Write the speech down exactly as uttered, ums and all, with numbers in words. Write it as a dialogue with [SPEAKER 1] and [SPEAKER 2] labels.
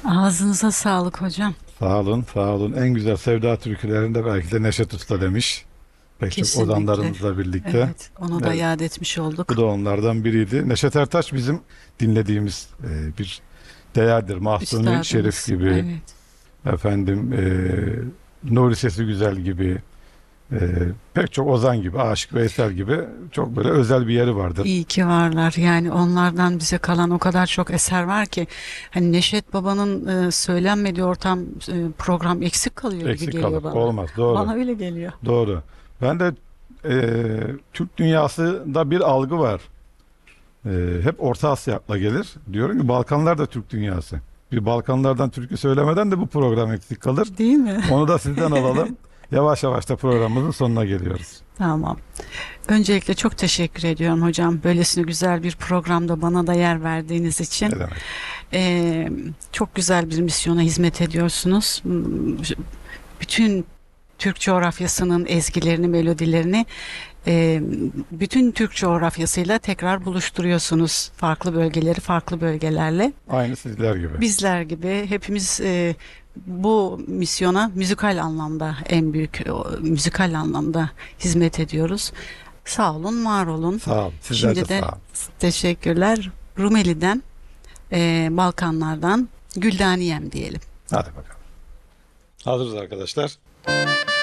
[SPEAKER 1] Ağzınıza sağlık hocam.
[SPEAKER 2] Sağ olun, sağ olun. En güzel sevda türkülerinde belki de Neşet Usta demiş. Pek çok
[SPEAKER 1] Kesinlikle.
[SPEAKER 2] ozanlarımızla birlikte.
[SPEAKER 1] Evet, onu da
[SPEAKER 2] Evet,
[SPEAKER 1] yad etmiş
[SPEAKER 2] bu
[SPEAKER 1] olduk.
[SPEAKER 2] da onlardan biriydi. Neşet Ertaş bizim dinlediğimiz e, bir değerdir. Mahsuni Şerif
[SPEAKER 1] Üstadımız.
[SPEAKER 2] gibi,
[SPEAKER 1] Evet.
[SPEAKER 2] efendim e, Nuri Sesi Güzel gibi, e, pek çok ozan gibi, Aşık Veysel gibi çok böyle özel bir yeri vardır.
[SPEAKER 1] İyi ki varlar. Yani onlardan bize kalan o kadar çok eser var ki hani Neşet Baba'nın e, söylenmediği ortam e, program eksik kalıyor gibi
[SPEAKER 2] Eksik kalır.
[SPEAKER 1] geliyor bana.
[SPEAKER 2] Olmaz. Doğru.
[SPEAKER 1] Bana öyle geliyor.
[SPEAKER 2] Doğru. Ben de e, Türk dünyasında bir algı var. E, hep Orta Asya'la gelir. Diyorum ki Balkanlar da Türk dünyası. Bir Balkanlardan türkü söylemeden de bu program eksik kalır.
[SPEAKER 1] Değil mi?
[SPEAKER 2] Onu da sizden alalım. Yavaş yavaş da programımızın sonuna geliyoruz.
[SPEAKER 1] Tamam. Öncelikle çok teşekkür ediyorum hocam. Böylesine güzel bir programda bana da yer verdiğiniz için.
[SPEAKER 2] Ne demek?
[SPEAKER 1] Ee, çok güzel bir misyona hizmet ediyorsunuz. Hmm, Bütün Türk coğrafyasının ezgilerini, melodilerini e, bütün Türk coğrafyasıyla tekrar buluşturuyorsunuz. Farklı bölgeleri farklı bölgelerle.
[SPEAKER 2] Aynı sizler gibi.
[SPEAKER 1] Bizler gibi hepimiz e, bu misyona müzikal anlamda en büyük o, müzikal anlamda hizmet ediyoruz. Sağ olun, var olun.
[SPEAKER 2] Sağ olun. Sizler de
[SPEAKER 1] Şimdi de
[SPEAKER 2] sağ olun.
[SPEAKER 1] teşekkürler. Rumeli'den, e, Balkanlardan Güldaniyem diyelim.
[SPEAKER 2] Hadi bakalım. Hazırız arkadaşlar.